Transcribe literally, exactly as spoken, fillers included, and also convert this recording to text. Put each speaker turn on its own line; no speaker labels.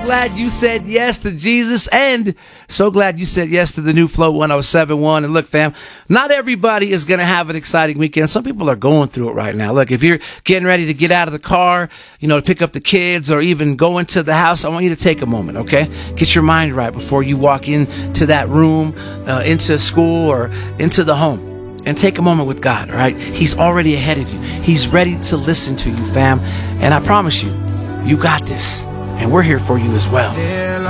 glad you said yes to Jesus, and so glad you said yes to the new Flow one oh seven point one. And look, fam, not everybody is going to have an exciting weekend. Some people are going through it right now. Look, if you're getting ready to get out of the car, you know, to pick up the kids or even go into the house, I want you to take a moment, okay? Get your mind right before you walk into that room, uh, into school or into the home. And take a moment with God, all right? He's already ahead of you. He's ready to listen to you, fam. And I promise you, you got this. And we're here for you as well.